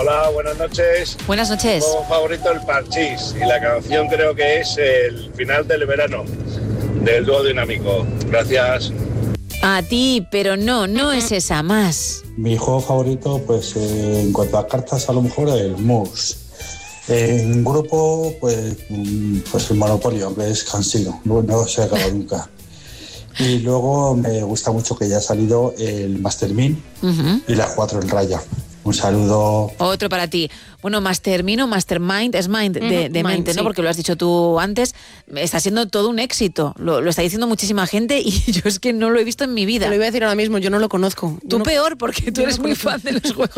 Hola, buenas noches. Buenas noches. Mi juego favorito, el Parchís, y la canción creo que es el final del verano, del dúo dinámico. Gracias. A ti, pero no es esa, más. Mi juego favorito, pues en cuanto a cartas, a lo mejor el mus. En grupo, pues el Monopolio, aunque es cansino, no se acaba nunca. Y luego me gusta mucho que ya ha salido el Mastermind y la 4 en raya. Un saludo. Otro para ti. Bueno, Mastermind o Mastermind, es mind de mente, ¿no? Sí. Porque lo has dicho tú antes. Está siendo todo un éxito. Lo está diciendo muchísima gente y yo es que no lo he visto en mi vida. Te lo iba a decir ahora mismo, yo no lo conozco. Tú Yo no- peor, porque tú yo eres no muy conozco. fan de los juegos